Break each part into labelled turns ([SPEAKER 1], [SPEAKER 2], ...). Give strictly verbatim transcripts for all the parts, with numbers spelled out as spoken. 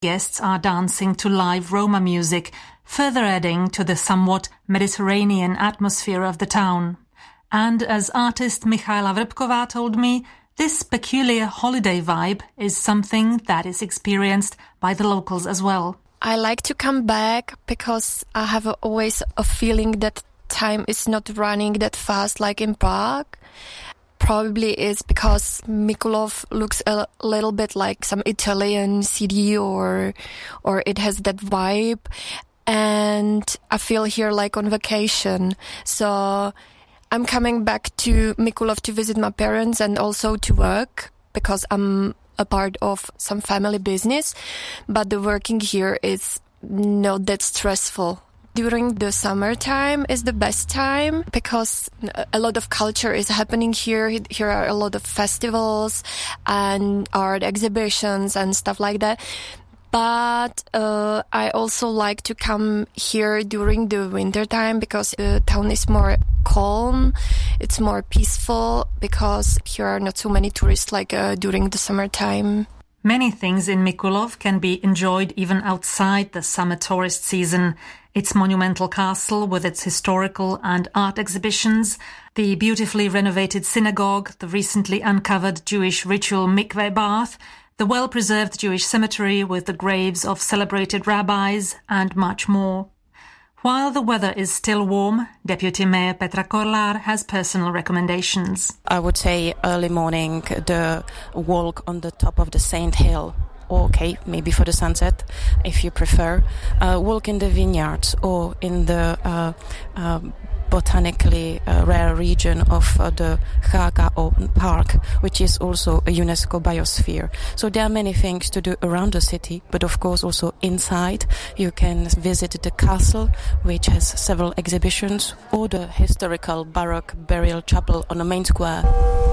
[SPEAKER 1] Guests are dancing to live Roma music, further adding to the somewhat Mediterranean atmosphere of the town. And as artist Michaela Vrbková told me, this peculiar holiday vibe is something that is experienced by the locals as well.
[SPEAKER 2] I like to come back because I have always a feeling that time is not running that fast like in Prague. Probably it's because Mikulov looks a little bit like some Italian city, or or it has that vibe, and I feel here like on vacation. So I'm coming back to Mikulov to visit my parents and also to work because I'm a part of some family business, but the working here is not that stressful. During the summertime is the best time because a lot of culture is happening here. Here are a lot of festivals and art exhibitions and stuff like that. But uh, I also like to come here during the winter time because the town is more calm, it's more peaceful because here are not so many tourists like uh, during the summertime.
[SPEAKER 1] Many things in Mikulov can be enjoyed even outside the summer tourist season. Its monumental castle with its historical and art exhibitions, the beautifully renovated synagogue, the recently uncovered Jewish ritual mikveh bath, the well-preserved Jewish cemetery with the graves of celebrated rabbis, and much more. While the weather is still warm, Deputy Mayor Petra Korlar has personal recommendations.
[SPEAKER 3] I would say early morning, the walk on the top of the Saint Hill. Okay, maybe for the sunset, if you prefer. Uh, walk in the vineyards or in the uh, uh, botanically uh, rare region of uh, the Chagao Park, which is also a UNESCO biosphere. So there are many things to do around the city, but of course also inside. You can visit the castle, which has several exhibitions, or the historical Baroque burial chapel on the main square.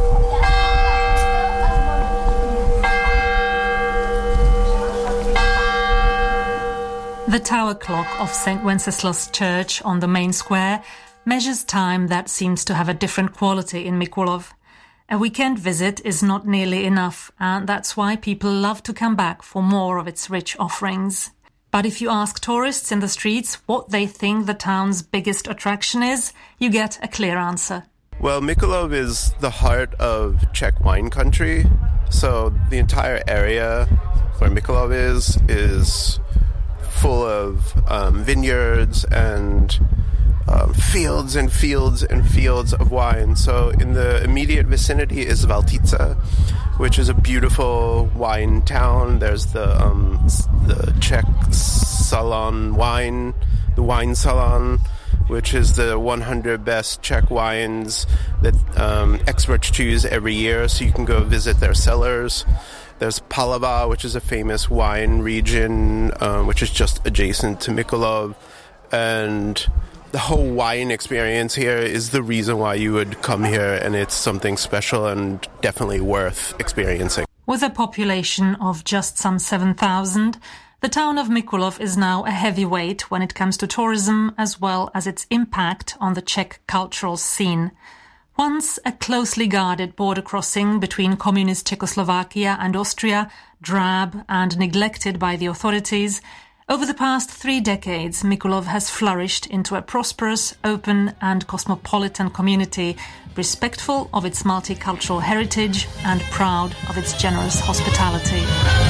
[SPEAKER 1] The tower clock of Saint Wenceslas Church on the main square measures time that seems to have a different quality in Mikulov. A weekend visit is not nearly enough, and that's why people love to come back for more of its rich offerings. But if you ask tourists in the streets what they think the town's biggest attraction is, you get a clear answer.
[SPEAKER 4] Well, Mikulov is the heart of Czech wine country, so the entire area where Mikulov is is full of um, vineyards and um, fields and fields and fields of wine. So in the immediate vicinity is Valtice, which is a beautiful wine town. There's the um, the Czech Salon wine, the wine salon, which is the one hundred best Czech wines that um, experts choose every year, so you can go visit their cellars. There's Palava, which is a famous wine region, uh, which is just adjacent to Mikulov. And the whole wine experience here is the reason why you would come here, and it's something special and definitely worth experiencing.
[SPEAKER 1] With a population of just some seven thousand, the town of Mikulov is now a heavyweight when it comes to tourism as well as its impact on the Czech cultural scene. Once a closely guarded border crossing between communist Czechoslovakia and Austria, drab and neglected by the authorities, over the past three decades, Mikulov has flourished into a prosperous, open and cosmopolitan community, respectful of its multicultural heritage and proud of its generous hospitality.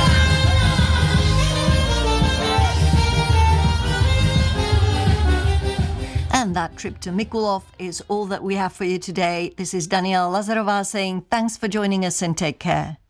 [SPEAKER 5] And that trip to Mikulov is all that we have for you today. This is Daniela Lazarová saying thanks for joining us and take care.